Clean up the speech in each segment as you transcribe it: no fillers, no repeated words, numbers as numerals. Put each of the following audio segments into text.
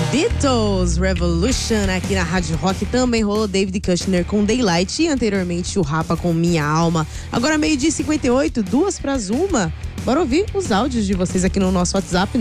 Beatles Revolution aqui na Rádio Rock. Também rolou David Kushner com Daylight e anteriormente o Rapa com Minha Alma. Agora 12h58, 2:01. Bora ouvir os áudios de vocês aqui no nosso WhatsApp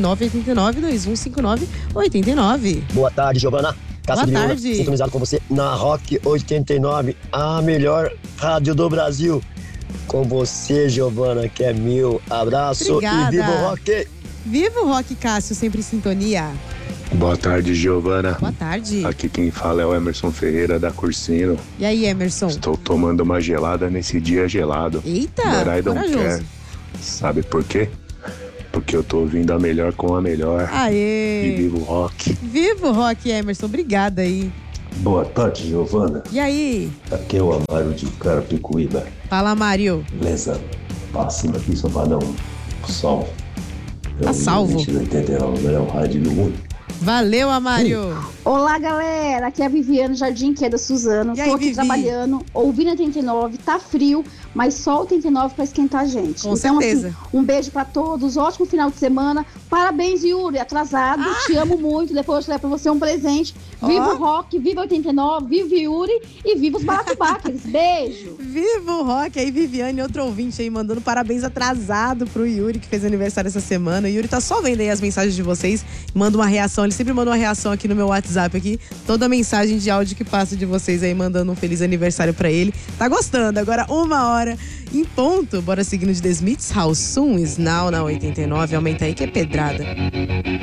989-2159-89. Boa tarde, Giovana. Boa tarde. Sintonizado com você na Rock 89, a melhor rádio do Brasil. Com você, Giovana, que é meu. Abraço. Obrigada. E viva o rock! Viva o Rock, Cássio, sempre em sintonia. Boa tarde, Giovana. Boa tarde. Aqui quem fala é o Emerson Ferreira da Cursino. E aí, Emerson? Estou tomando uma gelada nesse dia gelado. Eita, But I don't corajoso. care. Sabe por quê? Porque eu tô ouvindo a melhor com a melhor. Aê! E viva o rock. Viva o Rock, Emerson. Obrigada aí. Boa tarde, Giovana. E aí? Aqui é o Amário de Carapicuíba. Fala, Mário. Beleza? Passando aqui só pra dar um salve. Tá salvo. 89, o melhor rádio do mundo. Valeu, Amário. Olá, galera. Aqui é a Viviane Jardim, que é da Suzano. E aí, Tô aqui Vivi? trabalhando, ouvindo a 89. Tá frio, mas só o 89 pra esquentar a gente. Com então, certeza. assim, um beijo pra todos. Ótimo final de semana. Parabéns, Yuri. Atrasado. Te amo muito. Depois eu levo pra você um presente. Viva o rock, viva 89, viva o Yuri e viva os Balacobaques. Beijo. Viva o Rock. Aí, Viviane, outro ouvinte aí, mandando parabéns atrasado pro Yuri, que fez aniversário essa semana. O Yuri tá só vendo aí as mensagens de vocês. Manda uma reação. Ele sempre manda uma reação aqui no meu WhatsApp aqui. Toda mensagem de áudio que passa de vocês aí, mandando um feliz aniversário pra ele. Tá gostando. Agora 1h em ponto. Bora seguindo de The Smiths. How Soon Is Now na 89. Aumenta aí que é pedrada.